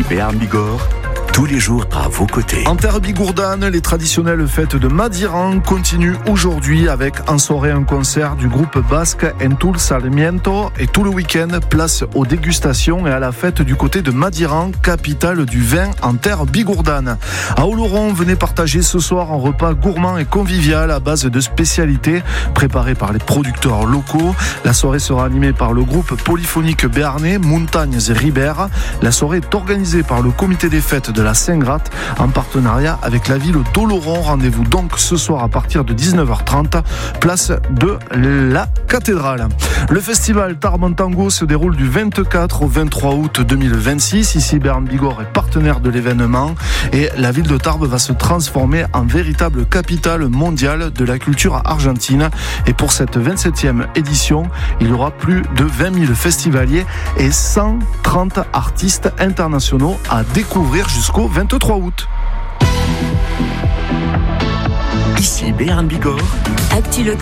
Ici Béarn Bigorre, tous les jours à vos côtés. En terre bigourdane, les traditionnelles fêtes de Madiran continuent aujourd'hui avec en soirée un concert du groupe basque Entul Sarmiento et tout le week-end, place aux dégustations et à la fête du côté de Madiran, capitale du vin en terre bigourdane. À Oloron, venez partager ce soir un repas gourmand et convivial à base de spécialités préparées par les producteurs locaux. La soirée sera animée par le groupe polyphonique béarnais Montagnes et Ribères. La soirée est organisée par le comité des fêtes de la Saint-Gratte en partenariat avec la ville d'Oloron. Rendez-vous donc ce soir à partir de 19h30, place de la cathédrale. Le festival Tarbes Tango se déroule du 24 au 23 août 2026. Ici, Béarn Bigorre est partenaire de l'événement et la ville de Tarbes va se transformer en véritable capitale mondiale de la culture argentine. Et pour cette 27e édition, il y aura plus de 20 000 festivaliers et 130 artistes internationaux à découvrir jusqu'au 23 août. Ici Béarn Bigorre.